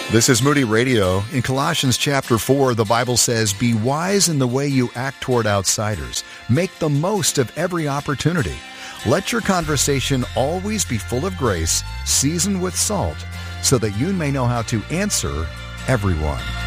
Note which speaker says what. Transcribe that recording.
Speaker 1: This is Moody Radio. In Colossians chapter 4, the Bible says, "Be wise in the way you act toward outsiders. Make the most of every opportunity. Let your conversation always be full of grace, seasoned with salt, so that you may know how to answer everyone."